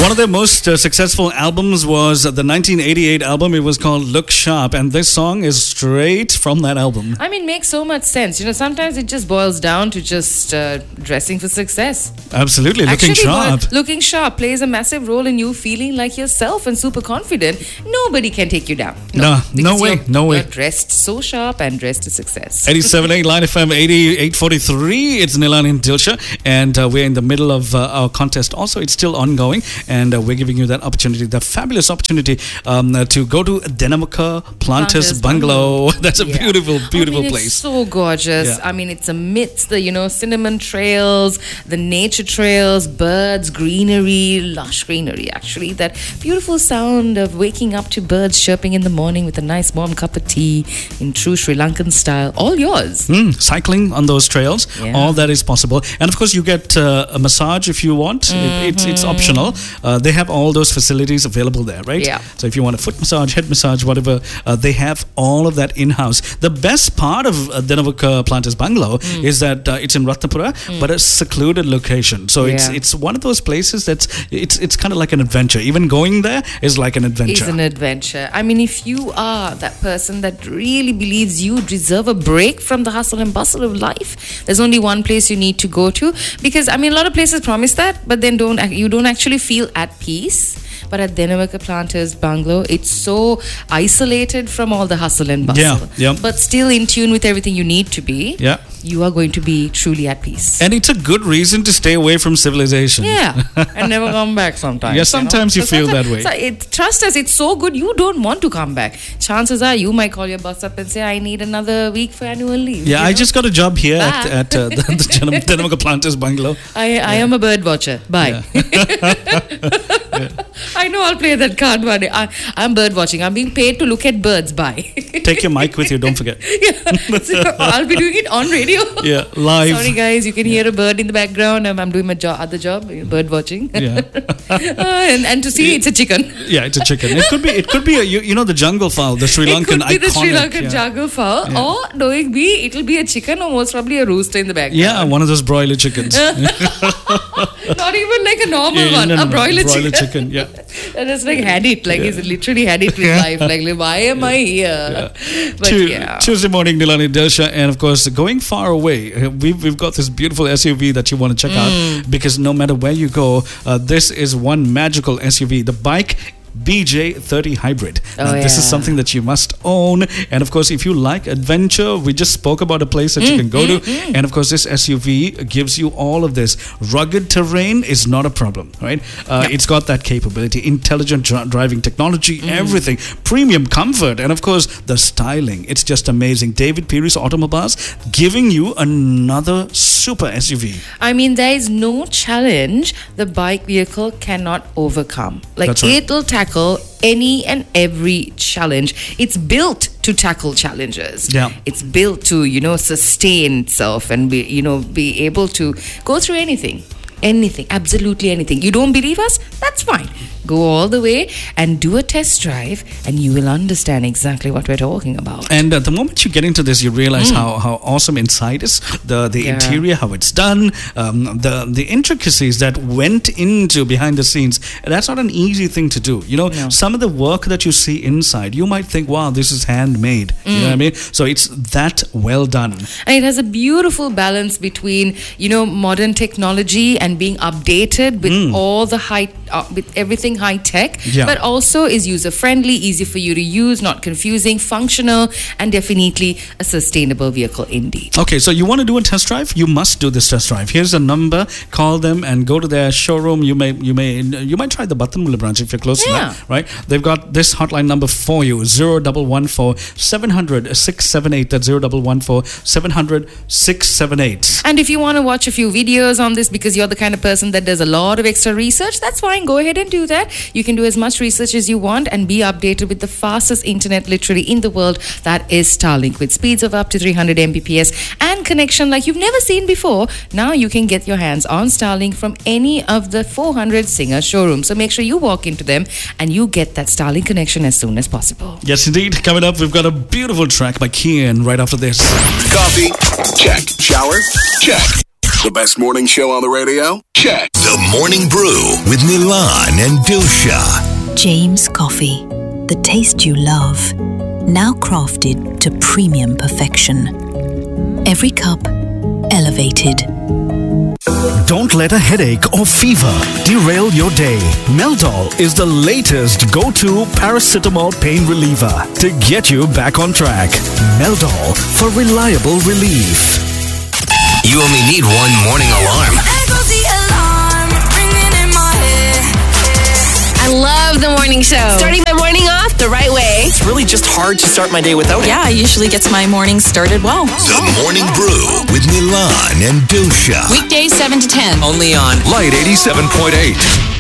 One of their most successful albums was the 1988 album. It was called Look Sharp, and this song is straight from that album. I mean, makes so much sense. You know, sometimes it just boils down to just dressing for success. Absolutely, looking sharp. Looking sharp plays a massive role in you feeling like yourself and super confident. Nobody can take you down. No way. You're dressed so sharp and dressed to success. 87.8 Line FM 88.43. It's Nilani and Dilsha, and we're in the middle of our contest. Also, it's still ongoing, and we're giving you that opportunity, that fabulous opportunity to go to Dhenamukha Planters Bungalow. That's a beautiful place. It's so gorgeous. Yeah. I mean, it's amidst the, cinnamon trails, the nature trails, birds, greenery, lush greenery, actually. That beautiful sound of waking up to birds chirping in the morning with a nice warm cup of tea in true Sri Lankan style. All yours. Cycling on those trails, all that is possible. And of course, you get a massage if you want. It's optional. They have all those facilities available there, right? Yeah. So if you want a foot massage, head massage, whatever, they have all of that in-house. The best part of Dhenamukha Planters Bungalow is that it's in Ratnapura, but a secluded location. So it's one of those places it's kind of like an adventure. Even going there is like an adventure. It's an adventure. I mean, if you are that person that really believes you deserve a break from the hustle and bustle of life, there's only one place you need to go to. Because, I mean, a lot of places promise that, but then you don't actually feel at peace. But at Dhenamukha Planters Bungalow, it's so isolated from all the hustle and bustle. Yeah. But still in tune with everything you need to be. Yeah. You are going to be truly at peace. And it's a good reason to stay away from civilization. Yeah. And never come back sometimes. Yeah, sometimes you feel that way. Trust us, it's so good, you don't want to come back. Chances are you might call your boss up and say, I need another week for annual leave. Yeah, I just got a job here at the Dhenamukha Planters Bungalow. I am a bird watcher. Bye. Yeah. I know I'll play that card one day. I'm bird watching. I'm being paid to look at birds. Bye. Take your mic with you, don't forget. Yeah. So I'll be doing it on radio. Yeah, live. Sorry guys, you can hear a bird in the background. I'm doing my other job, bird watching. Yeah. And to see it's a chicken. Yeah, it's a chicken. It could be the jungle fowl, the Sri Lankan iconic. It could be the Sri Lankan jungle fowl, or knowing me, it'll be a chicken or most probably a rooster in the background. Yeah, one of those broiler chickens. Not even like a normal one, a broiler chicken. Yeah. And it's like had it, he's literally had it with life. Like, why am I here? Yeah. But Tuesday morning, Nilani Dilsha, and of course, going far away, we've got this beautiful SUV that you want to check out, because no matter where you go, this is one magical SUV. The bike BJ30 Hybrid. This is something that you must own. And of course, if you like adventure, we just spoke about a place that you can go to. And of course, this SUV gives you all of this. Rugged terrain is not a problem, right? It's got that capability, intelligent driving technology, everything, premium comfort, and of course, the styling. It's just amazing. David Pierce Automobiles giving you another super SUV. I mean, there is no challenge the bike vehicle cannot overcome. That's right. It'll tackle any and every challenge. It's built to tackle challenges. Yeah. It's built to, sustain itself and be able to go through anything. Anything, absolutely anything. You don't believe us? That's fine. Go all the way and do a test drive, and you will understand exactly what we're talking about. And the moment you get into this, you realize how awesome inside is. The interior, how it's done, the intricacies that went into behind the scenes. That's not an easy thing to do. Some of the work that you see inside, you might think, wow, this is handmade. You know what I mean? So it's that well done. And it has a beautiful balance between, modern technology and being updated with all the with everything high tech, but also is user friendly, easy for you to use, not confusing, functional, and definitely a sustainable vehicle indeed. Okay, so you want to do a test drive? You must do this test drive. Here's a number. Call them and go to their showroom. You might try the Buttonwillow branch if you're close to that, right? They've got this hotline number for you: 0114 700 678. That's 0114 700 678. And if you want to watch a few videos on this because you're the kind of person that does a lot of extra research, that's fine. Go ahead and do that. You can do as much research as you want and be updated with the fastest internet literally in the world, that is Starlink, with speeds of up to 300 Mbps and connection like you've never seen before. Now you can get your hands on Starlink from any of the 400 Singer showrooms. So make sure you walk into them and you get that Starlink connection as soon as possible. Yes, indeed. Coming up, we've got a beautiful track by Kian right after this. Coffee? Check. Shower? Check. The best morning show on the radio? Check. The Morning Brew with Milan and Dilsha. James Coffee, the taste you love, now crafted to premium perfection. Every cup elevated. Don't let a headache or fever derail your day. Meldol is the latest go-to paracetamol pain reliever to get you back on track. Meldol for reliable relief. You only need one morning alarm. I love the morning show. Starting my morning off the right way. It's really just hard to start my day without it. Yeah, it usually gets my morning started well. The Morning Brew with Milan and Dilsha. Weekdays 7 to 10. Only on Light 87.8.